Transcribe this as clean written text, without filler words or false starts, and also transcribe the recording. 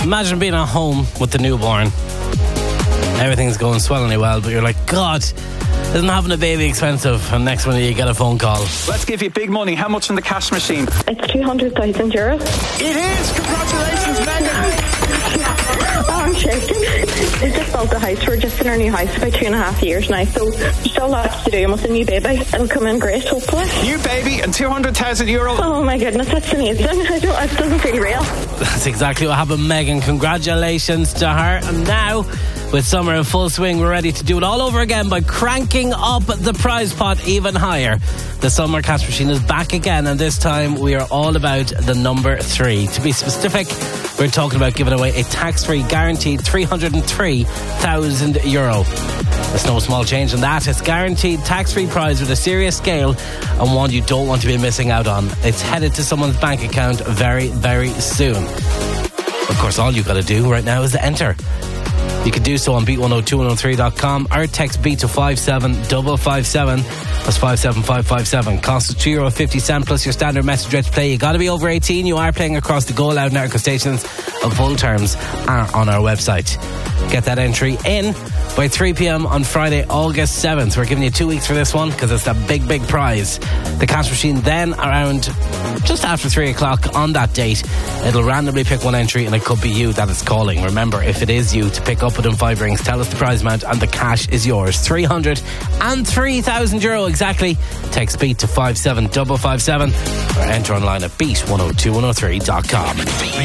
Imagine being at home with the newborn. Everything's going swellingly well, but you're like, God, isn't having a baby expensive? And next minute you get a phone call. Let's give you big money. How much in the cash machine? It's 200,000 euros. It is! Congratulations, Megan! Oh, I'm shaking. We just built a house. We're just in our new house about 2.5 years now, so there's still lots to do. And with a new baby, it'll come in great, hopefully. New baby and 200,000 euros. Oh my goodness, that's amazing. It doesn't feel real. That's exactly what happened, Megan. Congratulations to her. And now, with summer in full swing, we're ready to do it all over again by cranking up the prize pot even higher. The summer cash machine is back again, and this time we are all about the number 3. To be specific, we're talking about giving away a tax-free guaranteed €303,000. There's no small change in that. It's guaranteed tax-free prize with a serious scale and one you don't want to be missing out on. It's headed to someone's bank account very, very soon. Of course, all you've got to do right now is to enter. You can do so on beat102103.com or text beat to 57557. That's 57557. Cost is €2.50 plus your standard message rate to play. You got to be over 18. You are playing across the Go Loud network of stations. Full terms are on our website. Get that entry in by 3 p.m. on Friday, August 7th. We're giving you 2 weeks for this one because it's a big, big prize. The cash machine then around just after 3 o'clock on that date, it'll randomly pick one entry and it could be you that is calling. Remember, if it is you, to pick up within 5 rings, tell us the prize amount and the cash is yours. €303,000 exactly. Text beat to 57557 or enter online at beat102103.com.